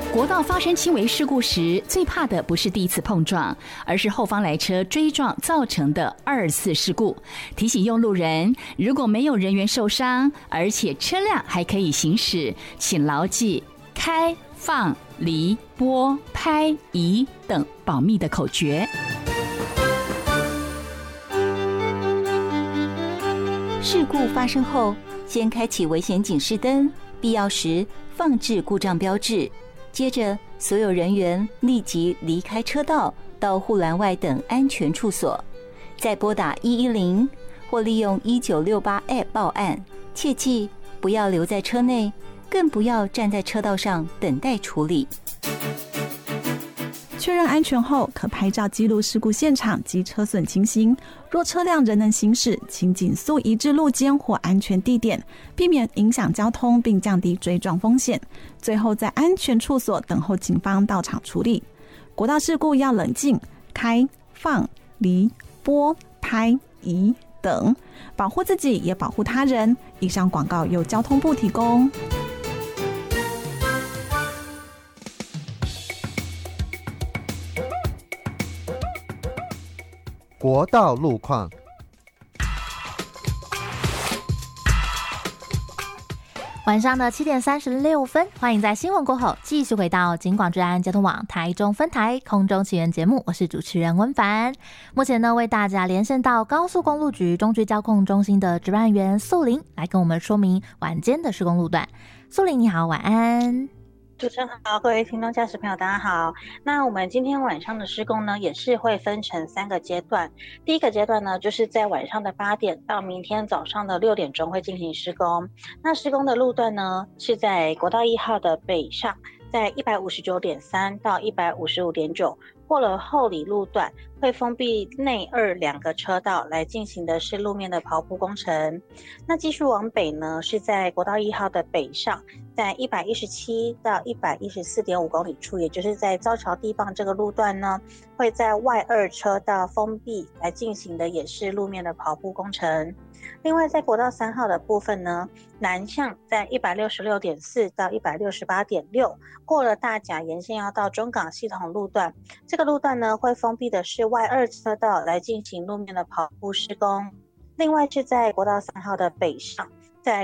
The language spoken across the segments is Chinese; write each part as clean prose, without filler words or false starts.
国道发生轻微事故时，最怕的不是第一次碰撞，而是后方来车追撞造成的二次事故。提醒用路人，如果没有人员受伤，而且车辆还可以行驶，请牢记开、放、离、拨、拍、移等保密的口诀。 事故发生后，先开启危险警示灯，必要时放置故障标志。接着，所有人员立即离开车道，到护栏外等安全处所，再拨打110或利用1968 App 报案。切记不要留在车内，更不要站在车道上等待处理。 确认安全后，可拍照记录事故现场及车损情形。若车辆仍能行驶，请紧速移至路肩或安全地点，避免影响交通，并降低追撞风险。最后，在安全处所等候警方到场处理。国道事故要冷静，开、放、离、拨、拍、移等，保护自己也保护他人。以上广告由交通部提供。 国道路况。 晚上的7点36分，欢迎在新闻过后继续回到警广治安交通网台中分台空中奇缘节目，我是主持人温凡。目前呢，为大家连线到高速公路局中区交控中心的值班员素玲，来跟我们说明晚间的施工路段。素玲你好，晚安。 主持人好，各位听众驾驶朋友大家好。那我们今天晚上的施工呢，也是会分成3个阶段。第一个阶段呢，就是在晚上的8点到明天早上的6点钟会进行施工。那施工的路段呢，是在国道1号的北上，在 159.3 到 155.9， 过了后里路段会封闭内2两个车道来进行的是路面的刨铺工程。那继续往北呢，是在国道1号的北上，在 117 到 114.5 公里处，也就是在造桥地磅这个路段呢，会在外2车道封闭来进行的也是路面的刨铺工程。另外在国道3号的部分呢，南向在 166.4 到 168.6， 过了大甲沿线要到中港系统路段，这个路段呢会封闭的是外2车道来进行路面的刨铺施工。另外是在国道3号的北上，在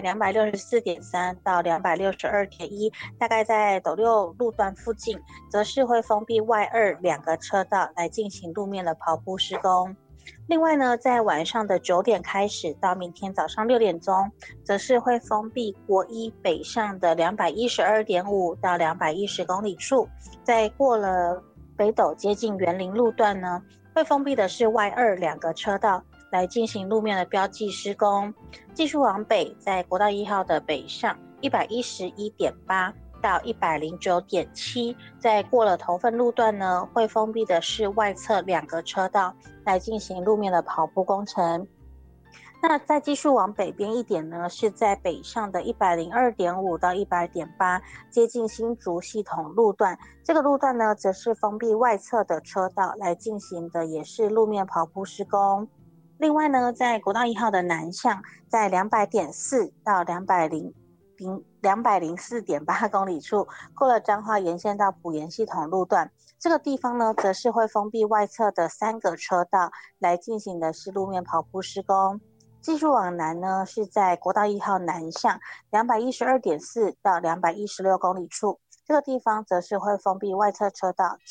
264.3 到 262.1， 大概在斗六路段附近，则是会封闭外2两个车道来进行路面的刨铺施工。另外呢，在晚上的9点开始到明天早上6点钟，则是会封闭国一北上的 212.5 到210公里处，在过了北斗接近园林路段呢，会封闭的是外2两个车道来进行路面的标记施工。继续往北，在国道1号的北上 111.8 到 109.7， 在过了头份路段呢，会封闭的是外侧2个车道来进行路面的刨铺工程。那再继续往北边一点呢，是在北上的 102.5 到 100.8， 接近新竹系统路段，这个路段呢，则是封闭外侧的车道来进行的也是路面刨铺施工。另外呢，在国道1号的南向，在 200.4 到204.8 公里处，过了彰化沿线到埔盐系统路段，这个地方呢，则是会封闭外侧的3个车道来进行的是路面刨铺施工。继续往南呢，是在国道1号南向 212.4 到216公里处，这个地方则是会封闭外侧车道